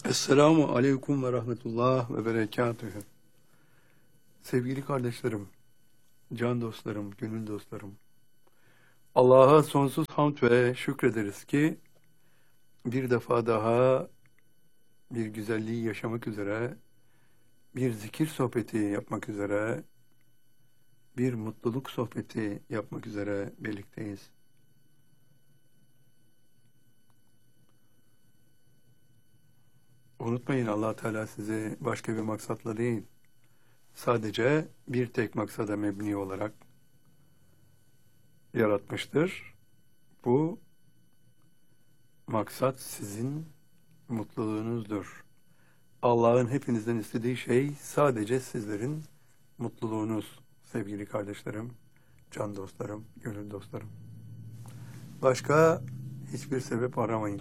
Esselamu aleyküm ve rahmetullah ve berekatühü. Sevgili kardeşlerim, can dostlarım, gönül dostlarım. Allah'a sonsuz hamd ve şükrederiz ki bir defa daha bir güzelliği yaşamak üzere, bir zikir sohbeti yapmak üzere, bir mutluluk sohbeti yapmak üzere birlikteyiz. Unutmayın, Allah Teala sizi başka bir maksatla değil, sadece bir tek maksada mebni olarak yaratmıştır. Bu maksat sizin mutluluğunuzdur. Allah'ın hepinizden istediği şey sadece sizlerin mutluluğunuz, sevgili kardeşlerim, can dostlarım, gönül dostlarım. Başka hiçbir sebep aramayın.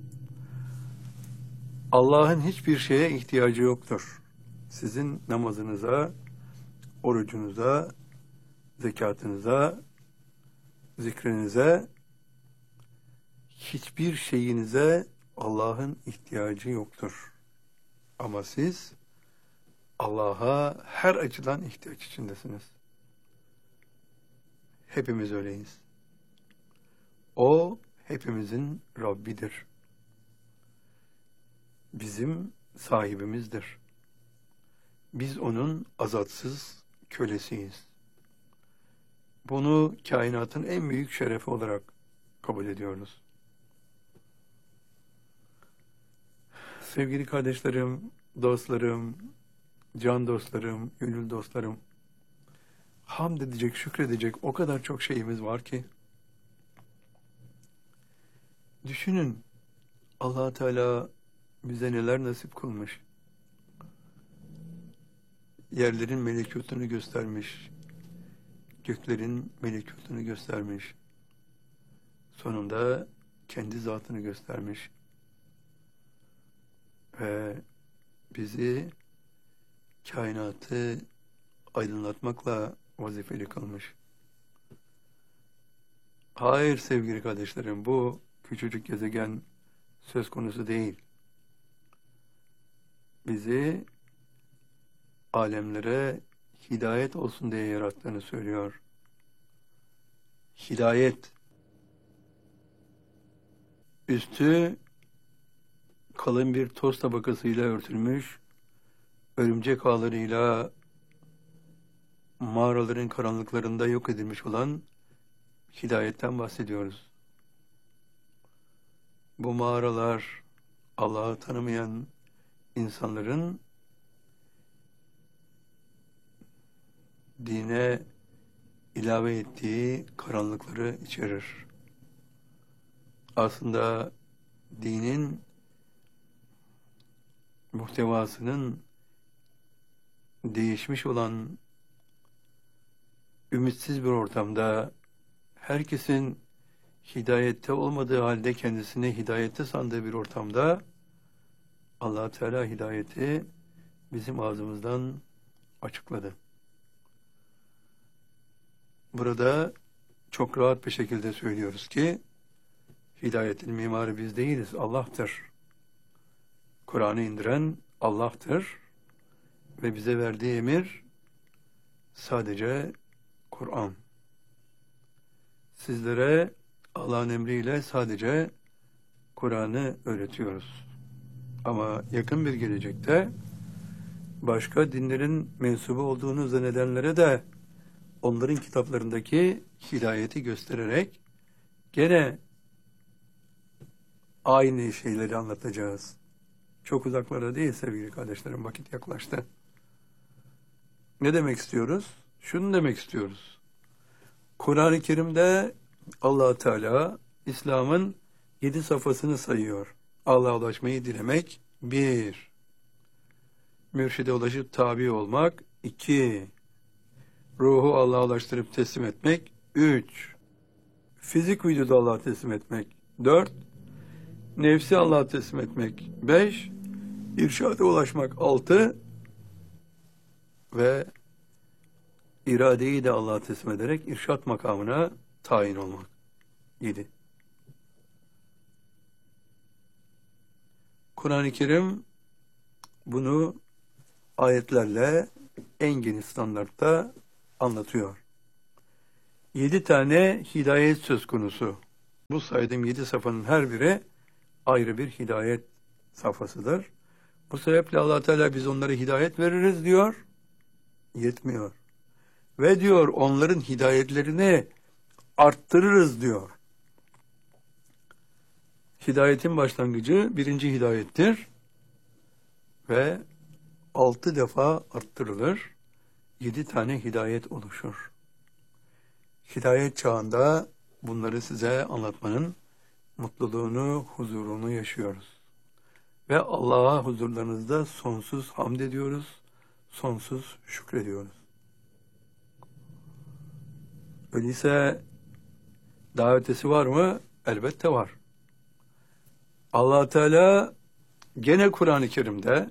Allah'ın hiçbir şeye ihtiyacı yoktur. Sizin namazınıza, orucunuza, zekatınıza, zikrinize, hiçbir şeyinize Allah'ın ihtiyacı yoktur. Ama siz Allah'a her açıdan ihtiyaç içindesiniz. Hepimiz öyleyiz. O hepimizin Rabbidir. Bizim sahibimizdir. Biz onun azatsız kölesiyiz. Bunu kainatın en büyük şerefi olarak kabul ediyoruz. Sevgili kardeşlerim, dostlarım, can dostlarım, gönül dostlarım, hamd edecek, şükredecek o kadar çok şeyimiz var ki. Düşünün, Allah Teala bize neler nasip kılmış. Yerlerin melekutunu göstermiş, göklerin melekutunu göstermiş. Sonunda kendi zatını göstermiş. Ve bizi kainatı aydınlatmakla vazifeli kılmış. Hayır sevgili kardeşlerim, bu küçücük gezegen söz konusu değil. Bizi alemlere hidayet olsun diye yarattığını söylüyor. Hidayet. Üstü kalın bir toz tabakasıyla örtülmüş, örümcek ağlarıyla mağaraların karanlıklarında yok edilmiş olan hidayetten bahsediyoruz. Bu mağaralar Allah'ı tanımayan insanların dine ilave ettiği karanlıkları içerir. Aslında dinin muhtevasının değişmiş olan ümitsiz bir ortamda, herkesin hidayette olmadığı halde kendisini hidayette sandığı bir ortamda Allah Teala hidayeti bizim ağzımızdan açıkladı. Burada çok rahat bir şekilde söylüyoruz ki hidayetin mimarı biz değiliz, Allah'tır. Kur'an'ı indiren Allah'tır ve bize verdiği emir sadece Kur'an. Sizlere Allah'ın emriyle sadece Kur'an'ı öğretiyoruz. Ama yakın bir gelecekte başka dinlerin mensubu olduğunu zannedenlere de onların kitaplarındaki hidayeti göstererek gene aynı şeyleri anlatacağız. Çok uzaklarda değil sevgili kardeşlerim, vakit yaklaştı. Ne demek istiyoruz? Şunu demek istiyoruz. Kur'an-ı Kerim'de Allah Teala İslam'ın 7 safhasını sayıyor. Allah'a ulaşmayı dilemek 1. Mürşide ulaşıp tabi olmak 2. Ruhu Allah'a ulaştırıp teslim etmek 3. Fizik vücudu Allah'a teslim etmek 4. Nefsi Allah'a teslim etmek 5. İrşada ulaşmak 6. Ve iradeyi de Allah'a teslim ederek irşat makamına tayin olmak 7. Kur'an-ı Kerim bunu ayetlerle en geniş standartta anlatıyor. 7 tane hidayet söz konusu. Bu saydığım 7 safhanın her biri ayrı bir hidayet safhasıdır. Bu sebeple Allah Teala biz onlara hidayet veririz diyor. Yetmiyor. Ve diyor onların hidayetlerini arttırırız diyor. Hidayetin başlangıcı 1. hidayettir. Ve 6 defa arttırılır. 7 tane hidayet oluşur. Hidayet çağında bunları size anlatmanın mutluluğunu, huzurunu yaşıyoruz. Ve Allah'a huzurlarınızda sonsuz hamd ediyoruz, sonsuz şükrediyoruz. Öyleyse daha ötesi var mı? Elbette var. Allah Teala gene Kur'an-ı Kerim'de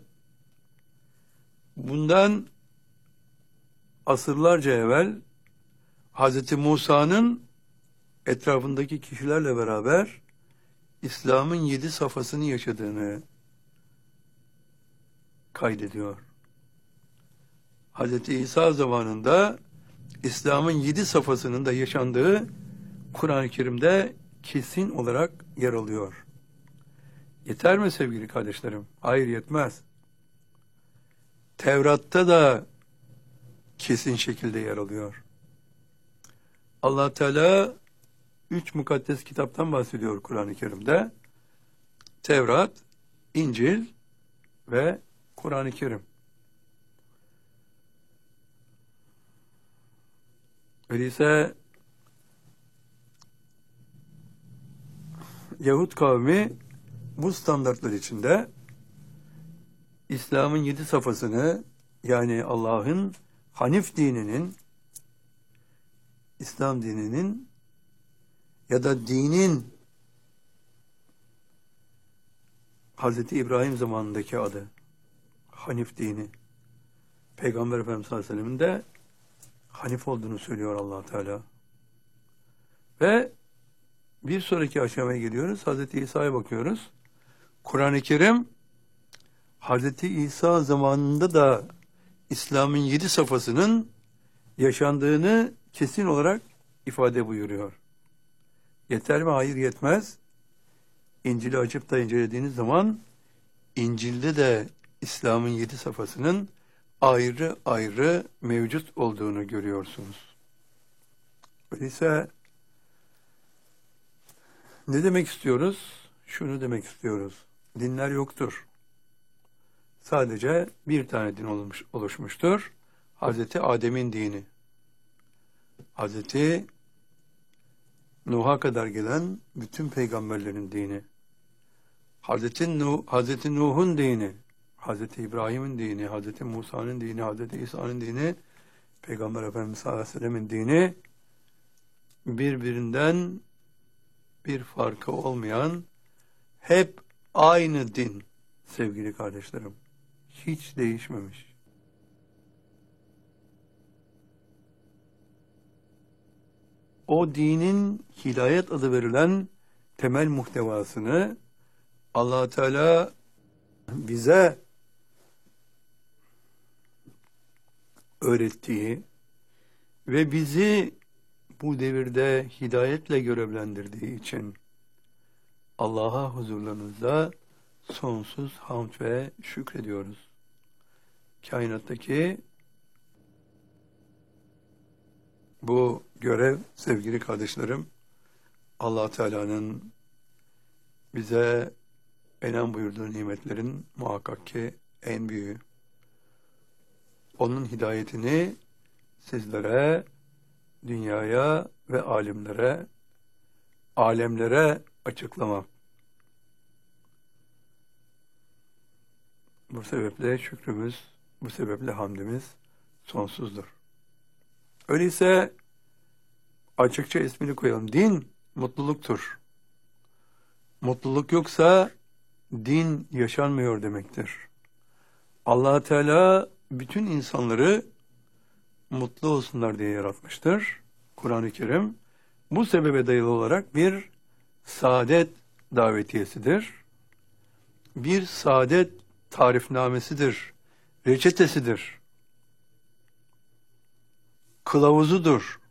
bundan asırlarca evvel Hz. Musa'nın etrafındaki kişilerle beraber İslam'ın 7 safhasını yaşadığını kaydediyor. Hz. İsa zamanında İslam'ın 7 safhasının da yaşandığı Kur'an-ı Kerim'de kesin olarak yer alıyor. Yeter mi sevgili kardeşlerim? Hayır, yetmez. Tevrat'ta da kesin şekilde yer alıyor. Allah Teala 3 mukaddes kitaptan bahsediyor Kur'an-ı Kerim'de. Tevrat, İncil ve Kur'an-ı Kerim. Öyleyse Yahud kavmi bu standartlar içinde İslam'ın 7 safhasını, yani Allah'ın Hanif dininin, İslam dininin ya da dinin Hz. İbrahim zamanındaki adı Hanif dini. Peygamber Efendimiz sallallahu aleyhi ve sellem'in de Hanif olduğunu söylüyor Allah Teala. Ve bir sonraki aşamaya geliyoruz. Hz. İsa'ya bakıyoruz. Kur'an-ı Kerim Hz. İsa zamanında da İslam'ın 7 safhasının yaşandığını kesin olarak ifade buyuruyor. Yeter mi? Hayır, yetmez. İncil'i açıp da incelediğiniz zaman İncil'de de İslam'ın 7 safhasının ayrı ayrı mevcut olduğunu görüyorsunuz. Öyleyse ne demek istiyoruz? Şunu demek istiyoruz. Dinler yoktur. Sadece bir tane din oluşmuştur. Hazreti Adem'in dini. Hazreti Nuh'a kadar gelen bütün peygamberlerin dini. Hazreti Nuh'un dini, Hazreti İbrahim'in dini, Hazreti Musa'nın dini, Hazreti İsa'nın dini, Peygamber Efendimiz sallallahu aleyhi ve sellem'in dini, birbirinden bir farkı olmayan hep aynı din sevgili kardeşlerim. Hiç değişmemiş. O dinin hidayet adı verilen temel muhtevasını Allah Teala bize öğrettiği ve bizi bu devirde hidayetle görevlendirdiği için Allah'a huzurlarınızda sonsuz hamd ve şükrediyoruz. Kainattaki bu görev sevgili kardeşlerim, Allah Teala'nın bize beyan buyurduğu nimetlerin muhakkak ki en büyüğü. Onun hidayetini sizlere, dünyaya ve alemlere açıklamak. Bu sebeple şükrümüz, bu sebeple hamdimiz sonsuzdur. Öyleyse açıkça ismini koyalım. Din mutluluktur. Mutluluk yoksa din yaşanmıyor demektir. Allah Teala bütün insanları mutlu olsunlar diye yaratmıştır. Kur'an-ı Kerim bu sebebe dayalı olarak bir saadet davetiyesidir. Bir saadet tarifnamesidir, reçetesidir, kılavuzudur.